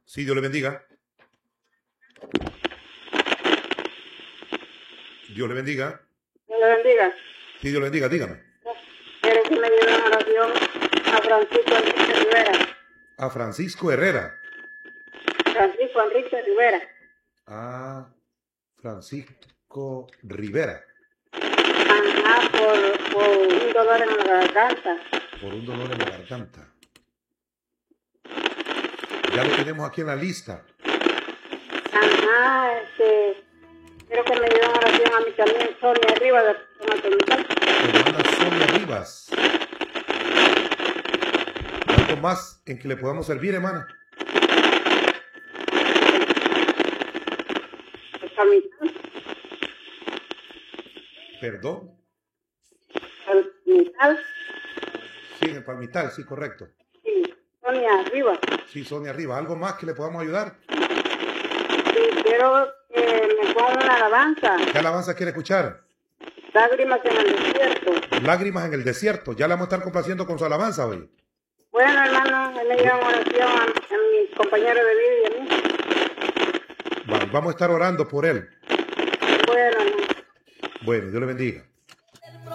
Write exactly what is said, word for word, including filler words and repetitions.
Sí, Dios le bendiga. Dios le bendiga. Dios le bendiga. Sí, Dios le bendiga, dígame. Quiero que me ayude en oración a Francisco Enrique Rivera. A Francisco Herrera. Francisco Enrique Rivera. A Francisco Rivera. Ajá, por, por un dolor en la garganta. Por un dolor en la garganta. Ya lo tenemos aquí en la lista. Ajá, este... Quiero que me ayude en oración a mí también, Sonia Rivas, de Palmital. Hermana Sonia Rivas. ¿Algo más en que le podamos servir, hermana? De Palmital. ¿Perdón? Palmital. Sí, en el Palmital, sí, correcto. Sí, Sonia Rivas. Sí, Sonia Rivas. ¿Algo más que le podamos ayudar? Sí, quiero que me ponga una alabanza. ¿Qué alabanza quiere escuchar? Lágrimas en el desierto. Lágrimas en el desierto. Ya la vamos a estar complaciendo con su alabanza hoy. Bueno, hermano, me ayuda en oración a, a mi compañero de vida y a mí. Vamos a estar orando por él. Bueno, hermano. Bueno, Dios le bendiga.